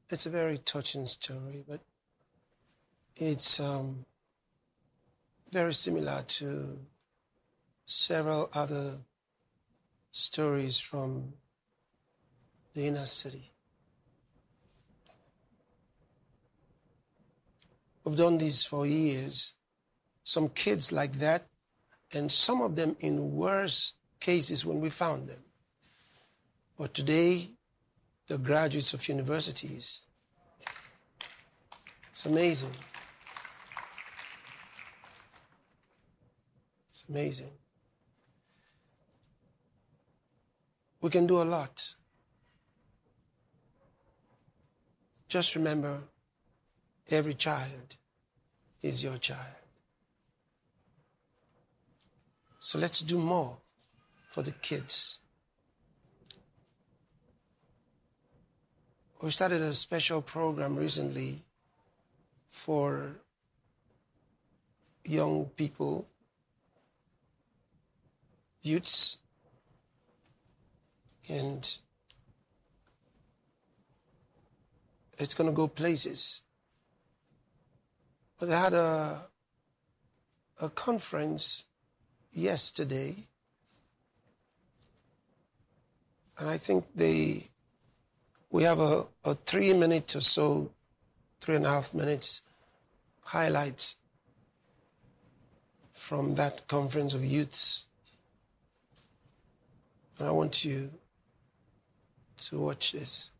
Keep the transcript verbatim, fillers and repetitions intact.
It's a very touching story, but it's um, very similar to several other stories from the inner city. We've done this for years. Some kids like that, and some of them in worse cases when we found them. But today, the graduates of universities. It's amazing. It's amazing. We can do a lot. Just remember, every child is your child. So let's do more for the kids. We started a special program recently for young people, youths, and it's going to go places. But they had a, a conference yesterday, and I think they we have a, a three minute or so, three and a half minutes highlights from that conference of youths. And I want you to watch this.